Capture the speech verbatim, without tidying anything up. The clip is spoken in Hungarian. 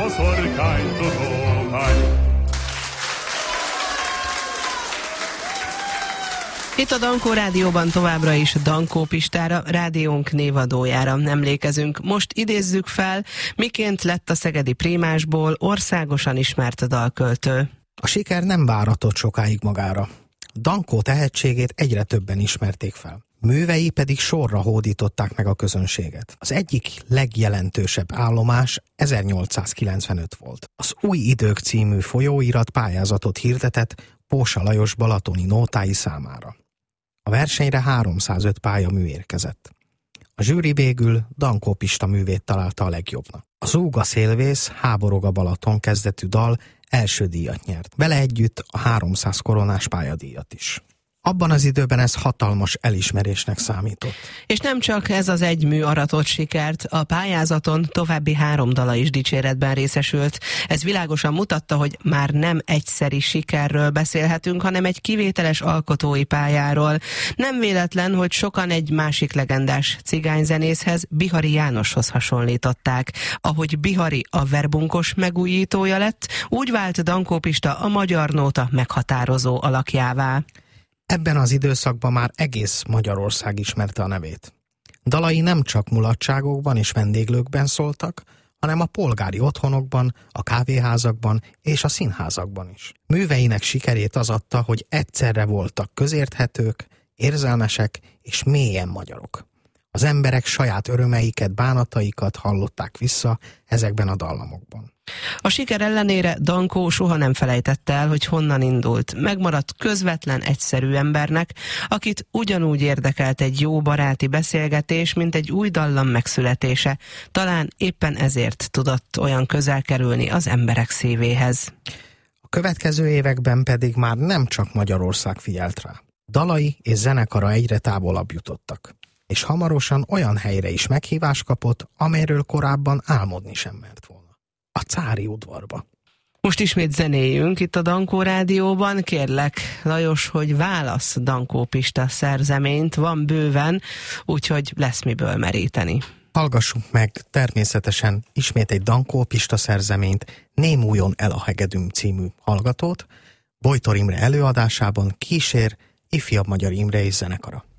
boszorkány tudomány. Itt a Dankó Rádióban továbbra is Dankó Pistára, rádiónk névadójára emlékezünk. Most idézzük fel, miként lett a szegedi prímásból országosan ismert dalköltő. A siker nem váratott sokáig magára. Dankó tehetségét egyre többen ismerték fel. Művei pedig sorra hódították meg a közönséget. Az egyik legjelentősebb állomás ezernyolcszázkilencvenöt volt. Az Új Idők című folyóirat pályázatot hirdetett Pósa Lajos balatoni nótái számára. A versenyre háromszázöt pályamű érkezett. A zsűri végül Dankó Pista művét találta a legjobbnak. A Zúga szélvész, Háborog a Balaton kezdetű dal első díjat nyert. Vele együtt a háromszáz koronás pályadíjat is. Abban az időben ez hatalmas elismerésnek számított. És nem csak ez az egy mű aratott sikert, a pályázaton további három dala is dicséretben részesült. Ez világosan mutatta, hogy már nem egyszeri sikerről beszélhetünk, hanem egy kivételes alkotói pályáról. Nem véletlen, hogy sokan egy másik legendás cigányzenészhez, Bihari Jánoshoz hasonlították. Ahogy Bihari a verbunkos megújítója lett, úgy vált Dankó Pista a magyar nóta meghatározó alakjává. Ebben az időszakban már egész Magyarország ismerte a nevét. Dalai nem csak mulatságokban és vendéglőkben szóltak, hanem a polgári otthonokban, a kávéházakban és a színházakban is. Műveinek sikerét az adta, hogy egyszerre voltak közérthetők, érzelmesek és mélyen magyarok. Az emberek saját örömeiket, bánataikat hallották vissza ezekben a dallamokban. A siker ellenére Dankó soha nem felejtette el, hogy honnan indult. Megmaradt közvetlen, egyszerű embernek, akit ugyanúgy érdekelt egy jó baráti beszélgetés, mint egy új dallam megszületése. Talán éppen ezért tudott olyan közel kerülni az emberek szívéhez. A következő években pedig már nem csak Magyarország figyelt rá. Dalai és zenekara egyre távolabb jutottak, és hamarosan olyan helyre is meghívást kapott, amelyről korábban álmodni sem mert volna. A cári udvarba. Most ismét zenéjünk itt a Dankó Rádióban. Kérlek, Lajos, hogy válasz Dankó Pista szerzeményt, van bőven, úgyhogy lesz miből meríteni. Hallgassunk meg természetesen ismét egy Dankó Pista szerzeményt, Némuljon el a hegedűm című hallgatót, Bojtor Imre előadásában kísér ifjabb Magyar Imre és zenekara.